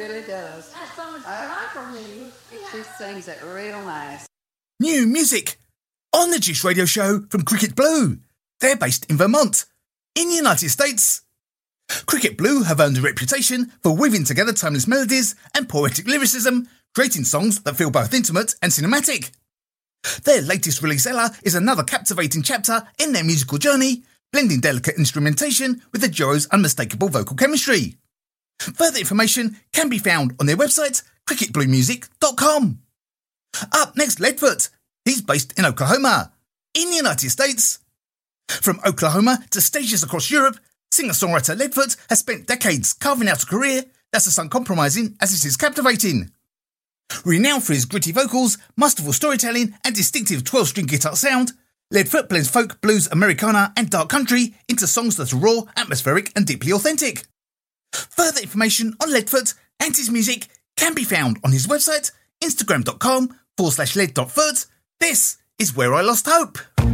really does. That's so much I believe she sings it real nice. New music on the Juice Radio Show from Cricket Blue. They're based in Vermont, in the United States. Cricket Blue have earned a reputation for weaving together timeless melodies and poetic lyricism, creating songs that feel both intimate and cinematic. Their latest release, Ella, is another captivating chapter in their musical journey, blending delicate instrumentation with the duo's unmistakable vocal chemistry. Further information can be found on their website, cricketbluemusic.com. Up next, Leadfoot. He's based in Oklahoma, in the United States. From Oklahoma to stages across Europe, singer-songwriter Leadfoot has spent decades carving out a career that's as uncompromising as it is captivating. Renowned for his gritty vocals, masterful storytelling and distinctive 12-string guitar sound, Leadfoot blends folk, blues, Americana and dark country into songs that are raw, atmospheric and deeply authentic. Further information on Leadfoot and his music can be found on his website, instagram.com/lead.foot. This is Where I Lost Hope.